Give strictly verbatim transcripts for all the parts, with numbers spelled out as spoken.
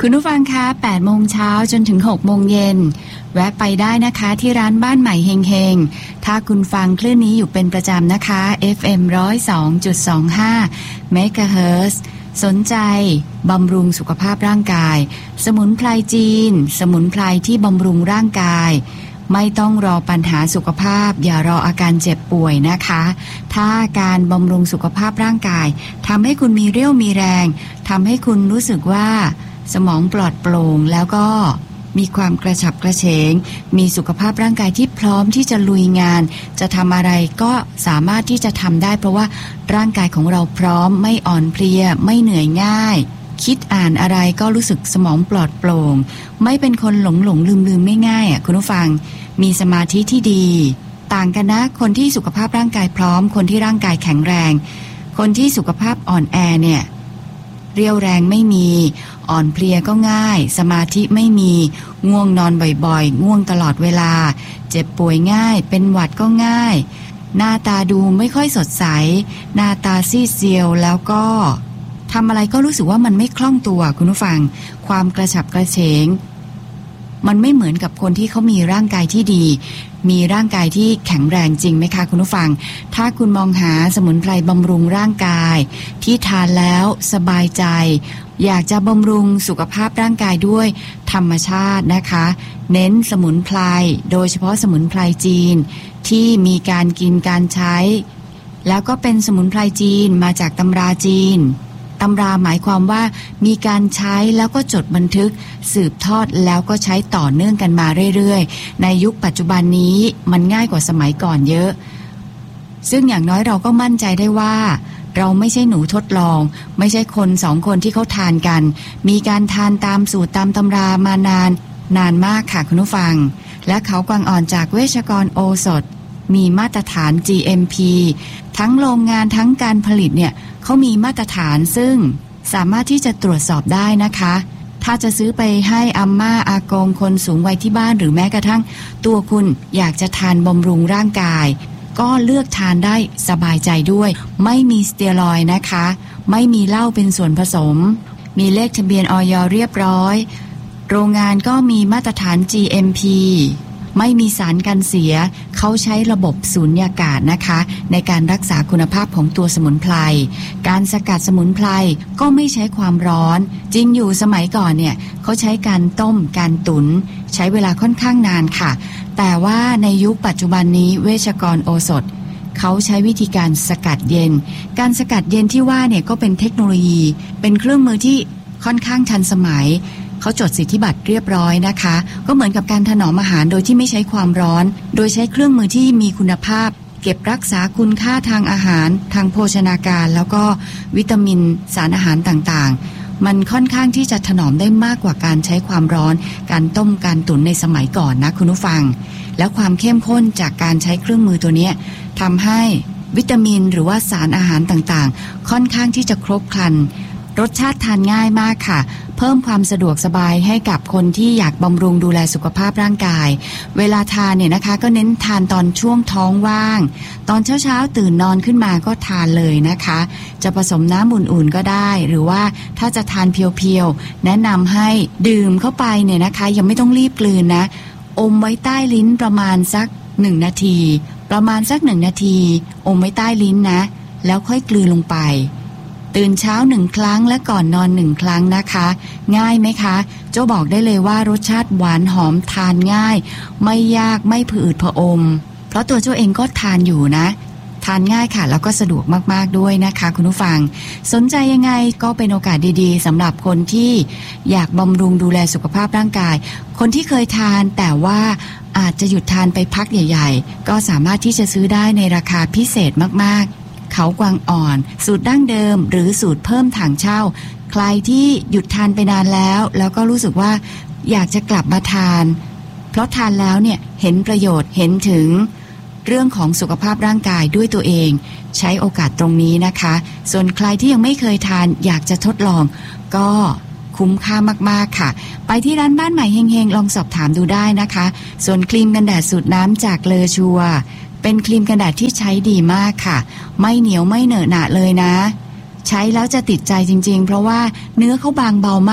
คุณผู้ฟังคะแปดโมงเช้าจนถึงหกโมงเย็นแวะไปได้นะคะที่ร้านบ้านใหม่เฮงๆถ้าคุณฟังคลื่นนี้อยู่เป็นประจำนะคะ เอฟ เอ็ม หนึ่งศูนย์สองจุดสองห้า เมกะเฮิรตซ์สนใจบำรุงสุขภาพร่างกายสมุนไพรจีนสมุนไพรที่บำรุงร่างกายไม่ต้องรอปัญหาสุขภาพอย่ารออาการเจ็บป่วยนะคะถ้าการบำรุงสุขภาพร่างกายทำให้คุณมีเรี่ยวมีแรงทำให้คุณรู้สึกว่าสมองปลอดโปร่งแล้วก็มีความกระฉับกระเฉงมีสุขภาพร่างกายที่พร้อมที่จะลุยงานจะทำอะไรก็สามารถที่จะทำได้เพราะว่าร่างกายของเราพร้อมไม่อ่อนเพลียไม่เหนื่อยง่ายคิดอ่านอะไรก็รู้สึกสมองปลอดโปร่งไม่เป็นคนหลงหลงลืมลืมไม่ง่ายอ่ะคุณผู้ฟังมีสมาธิที่ดีต่างกันนะคนที่สุขภาพร่างกายพร้อมคนที่ร่างกายแข็งแรงคนที่สุขภาพอ่อนแอเนี่ยเรี่ยวแรงไม่มีอ่อนเพลียก็ง่ายสมาธิไม่มีง่วงนอนบ่อยๆง่วงตลอดเวลาเจ็บป่วยง่ายเป็นหวัดก็ง่ายหน้าตาดูไม่ค่อยสดใสหน้าตาซีดเซียวแล้วก็ทำอะไรก็รู้สึกว่ามันไม่คล่องตัวคุณผู้ฟังความกระฉับกระเฉงมันไม่เหมือนกับคนที่เขามีร่างกายที่ดีมีร่างกายที่แข็งแรงจริงไหมคะคุณผู้ฟังถ้าคุณมองหาสมุนไพรบำรุงร่างกายที่ทานแล้วสบายใจอยากจะบำรุงสุขภาพร่างกายด้วยธรรมชาตินะคะเน้นสมุนไพรโดยเฉพาะสมุนไพรจีนที่มีการกินการใช้แล้วก็เป็นสมุนไพรจีนมาจากตำราจีนตำราหมายความว่ามีการใช้แล้วก็จดบันทึกสืบทอดแล้วก็ใช้ต่อเนื่องกันมาเรื่อยๆในยุคปัจจุบันนี้มันง่ายกว่าสมัยก่อนเยอะซึ่งอย่างน้อยเราก็มั่นใจได้ว่าเราไม่ใช่หนูทดลองไม่ใช่คนสองคนที่เขาทานกันมีการทานตามสูตรตามตำรามานานนานมากค่ะคุณผู้ฟังและเขากวางอ่อนจากเวชกรโอสถมีมาตรฐาน จี เอ็ม พี ทั้งโรงงานทั้งการผลิตเนี่ยเขามีมาตรฐานซึ่งสามารถที่จะตรวจสอบได้นะคะถ้าจะซื้อไปให้อาม่าอากงคนสูงวัยที่บ้านหรือแม้กระทั่งตัวคุณอยากจะทานบำรุงร่างกายก็เลือกทานได้สบายใจด้วยไม่มีสเตียรอยด์นะคะไม่มีเหล้าเป็นส่วนผสมมีเลขทะเบียนอย.เรียบร้อยโรงงานก็มีมาตรฐาน จี เอ็ม พี ไม่มีสารกันเสียเขาใช้ระบบสูญญากาศนะคะในการรักษาคุณภาพของตัวสมุนไพรการสกัดสมุนไพรก็ไม่ใช้ความร้อนจริงอยู่สมัยก่อนเนี่ยเขาใช้การต้มการตุ๋นใช้เวลาค่อนข้างนานค่ะแต่ว่าในยุคปัจจุบันนี้เวชกรโอสถเขาใช้วิธีการสกัดเย็นการสกัดเย็นที่ว่าเนี่ยก็เป็นเทคโนโลยีเป็นเครื่องมือที่ค่อนข้างทันสมัยเขาจดสิทธิบัตรเรียบร้อยนะคะก็เหมือนกับการถนอมอาหารโดยที่ไม่ใช้ความร้อนโดยใช้เครื่องมือที่มีคุณภาพเก็บรักษาคุณค่าทางอาหารทางโภชนาการแล้วก็วิตามินสารอาหารต่างๆมันค่อนข้างที่จะถนอมได้มากกว่าการใช้ความร้อนการต้มการตุ๋นในสมัยก่อนนะคุณผู้ฟังแล้วความเข้มข้นจากการใช้เครื่องมือตัวนี้ทำให้วิตามินหรือว่าสารอาหารต่างๆค่อนข้างที่จะครบครันรสชาติทานง่ายมากค่ะเพิ่มความสะดวกสบายให้กับคนที่อยากบำรุงดูแลสุขภาพร่างกายเวลาทานเนี่ยนะคะก็เน้นทานตอนช่วงท้องว่างตอนเช้าๆตื่นนอนขึ้นมาก็ทานเลยนะคะจะผสมน้ำอุ่นๆก็ได้หรือว่าถ้าจะทานเพียวๆแนะนำให้ดื่มเข้าไปเนี่ยนะคะยังไม่ต้องรีบกลืนนะอมไว้ใต้ลิ้นประมาณสักหนึ่งนาทีประมาณสักหนึ่งนาทีอมไว้ใต้ลิ้นนะแล้วค่อยกลืนลงไปตื่นเช้าหนึ่งครั้งและก่อนนอนหนึ่งครั้งนะคะง่ายไหมคะโจ้บอกได้เลยว่ารสชาติหวานหอมทานง่ายไม่ยากไม่ผืดผอมเพราะตัวโจ้เองก็ทานอยู่นะทานง่ายค่ะแล้วก็สะดวกมากๆด้วยนะคะคุณผู้ฟังสนใจยังไงก็เป็นโอกาสดีๆสำหรับคนที่อยากบำรุงดูแลสุขภาพร่างกายคนที่เคยทานแต่ว่าอาจจะหยุดทานไปพักใหญ่ๆก็สามารถที่จะซื้อได้ในราคาพิเศษมากๆเขากวางอ่อนสูตรดั้งเดิมหรือสูตรเพิ่มถังเช่าใครที่หยุดทานไปนานแล้วแล้วก็รู้สึกว่าอยากจะกลับมาทานเพราะทานแล้วเนี่ยเห็นประโยชน์เห็นถึงเรื่องของสุขภาพร่างกายด้วยตัวเองใช้โอกาสตรงนี้นะคะส่วนใครที่ยังไม่เคยทานอยากจะทดลองก็คุ้มค่ามากๆค่ะไปที่ร้านบ้านใหม่เฮงๆลองสอบถามดูได้นะคะส่วนครีมกันแดดสูตรน้ำจากเลอชัวเป็นครีมกันแดดที่ใช้ดีมากค่ะไม่เหนียวไม่เหนอะหนะเลยนะใช้แล้วจะติดใจจริงๆเพราะว่าเนื้อเขาบางเบามาก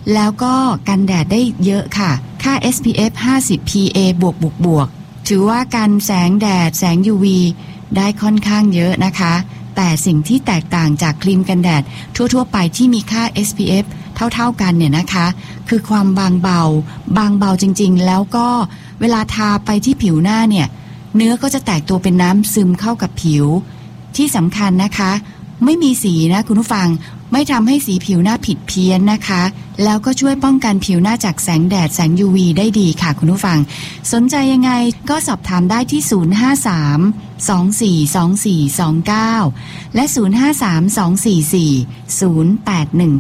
แล้วก็กันแดดได้เยอะค่ะค่า เอส พี เอฟ ห้าสิบ พี เอ บวกบวกบวกถือว่ากันแสงแดดแสง ยู วี ได้ค่อนข้างเยอะนะคะแต่สิ่งที่แตกต่างจากครีมกันแดดทั่วๆไปที่มีค่า เอส พี เอฟ เท่าๆกันเนี่ยนะคะคือความบางเบาบางเบาจริงๆแล้วก็เวลาทาไปที่ผิวหน้าเนี่ยเนื้อก็จะแตกตัวเป็นน้ำซึมเข้ากับผิวที่สำคัญนะคะไม่มีสีนะคุณผู้ฟังไม่ทำให้สีผิวหน้าผิดเพี้ยนนะคะแล้วก็ช่วยป้องกันผิวหน้าจากแสงแดดแสง ยู วี ได้ดีค่ะคุณผู้ฟังสนใจยังไงก็สอบถามได้ที่ศูนย์ ห้า สาม สอง สี่ สอง สี่ สอง เก้าและศูนย์ ห้า สาม สอง สี่ สี่ ศูนย์ แปด หนึ่ง